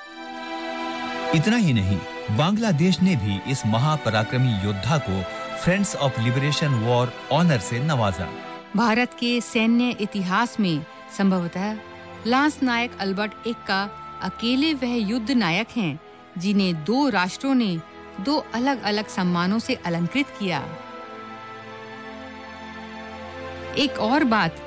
इतना ही नहीं, बांग्लादेश ने भी इस महापराक्रमी योद्धा को friends of liberation war honour से नवाजा। भारत के सैन्य इतिहास में संभवतः लांस नायक अल्बर्ट एक्का अकेले वह युद्ध नायक हैं जिन्हें दो राष्ट्रों ने दो अलग-अलग सम्मानों से अलंकृत किया। एक और बात